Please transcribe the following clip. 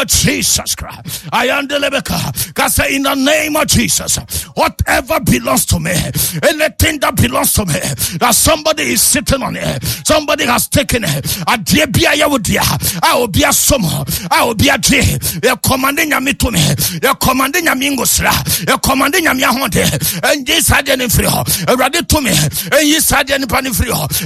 Jesus Christ. I am the Lebeka. God say in the name of Jesus, whatever belongs to me, anything that belongs to me, that somebody is sitting on it, somebody has taken it. I will be a sumo. I will be a J. You're commanding me to me. You're commanding a mingosra. You're commanding a miahonte. And this had any free. Ready to me. And you said any panny free.